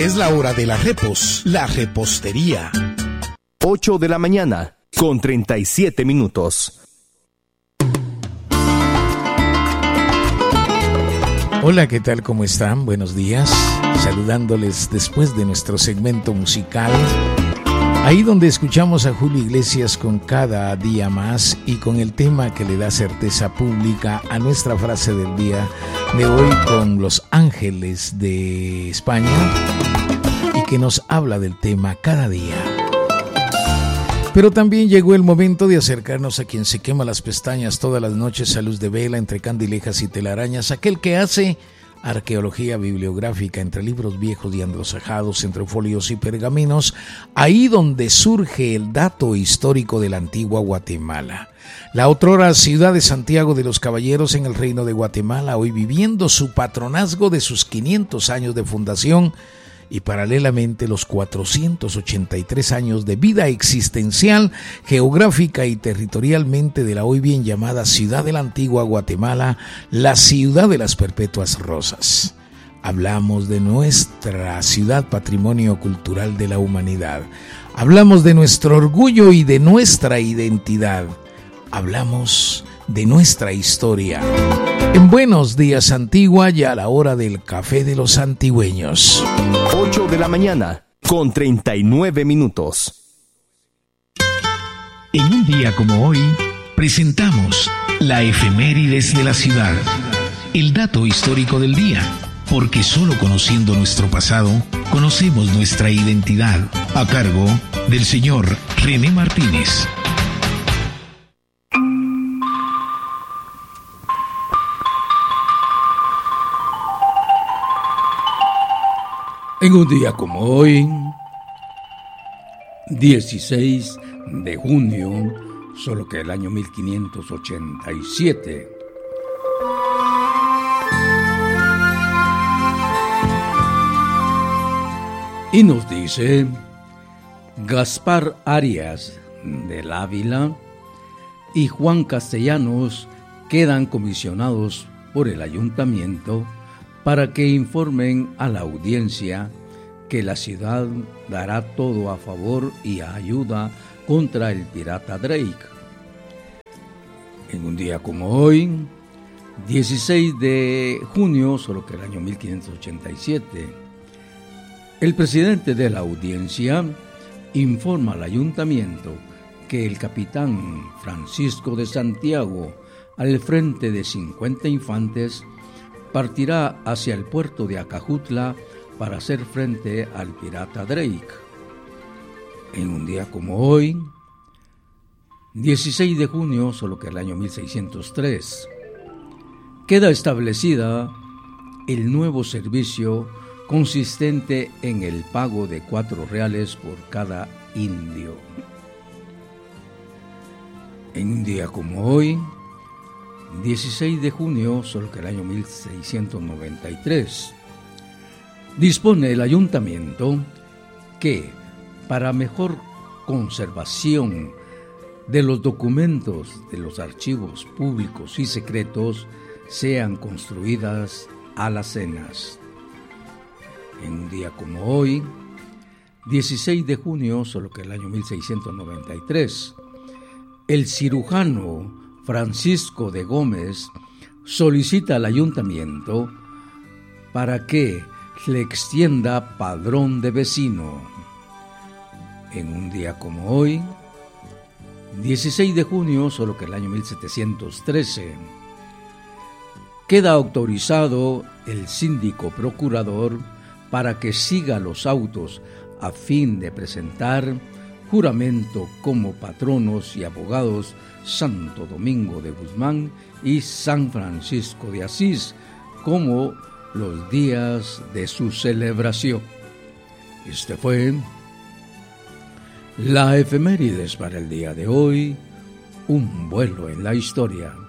Es la hora de la repos, la repostería. 8 de la mañana, con 37 minutos. Hola, ¿qué tal? ¿Cómo están? Buenos días. Saludándoles después de nuestro segmento musical. Ahí donde escuchamos a Julio Iglesias con Cada Día Más y con el tema que le da certeza pública a nuestra frase del día de hoy con Los Ángeles de España y que nos habla del tema cada día. Pero también llegó el momento de acercarnos a quien se quema las pestañas todas las noches a luz de vela entre candilejas y telarañas, aquel que hace arqueología bibliográfica entre libros viejos y anglosajados, entre folios y pergaminos, ahí donde surge el dato histórico de la antigua Guatemala. La otrora ciudad de Santiago de los Caballeros en el Reino de Guatemala, hoy viviendo su patronazgo de sus 500 años de fundación y paralelamente los 483 años de vida existencial, geográfica y territorialmente de la hoy bien llamada ciudad de la antigua Guatemala, la ciudad de las perpetuas rosas. Hablamos de nuestra ciudad patrimonio cultural de la humanidad. Hablamos de nuestro orgullo y de nuestra identidad. Hablamos de nuestra historia. En Buenos Días Antigua, ya a la hora del café de los antigüeños. 8 de la mañana, con 39 minutos. En un día como hoy, presentamos la efemérides de la ciudad, el dato histórico del día, porque solo conociendo nuestro pasado, conocemos nuestra identidad, a cargo del señor René Martínez. En un día como hoy, 16 de junio, solo que el año 1587, y nos dice: Gaspar Arias del Ávila y Juan Castellanos quedan comisionados por el ayuntamiento para que informen a la audiencia que la ciudad dará todo a favor y a ayuda contra el pirata Drake. En un día como hoy, 16 de junio, solo que el año 1587, el presidente de la audiencia informa al ayuntamiento que el capitán Francisco de Santiago, al frente de 50 infantes, partirá hacia el puerto de Acajutla para hacer frente al pirata Drake. En un día como hoy, 16 de junio, solo que el año 1603, queda establecida el nuevo servicio consistente en el pago de 4 reales por cada indio. En un día como hoy, 16 de junio, solo que el año 1693, dispone el ayuntamiento que, para mejor conservación de los documentos de los archivos públicos y secretos, sean construidas alacenas. En un día como hoy, 16 de junio, solo que el año 1693, el cirujano Francisco de Gómez solicita al ayuntamiento para que le extienda padrón de vecino. En un día como hoy, 16 de junio, solo que el año 1713, queda autorizado el síndico procurador para que siga los autos a fin de presentar juramento como patronos y abogados Santo Domingo de Guzmán y San Francisco de Asís como los días de su celebración. Este fue la efemérides para el día de hoy, un vuelo en la historia.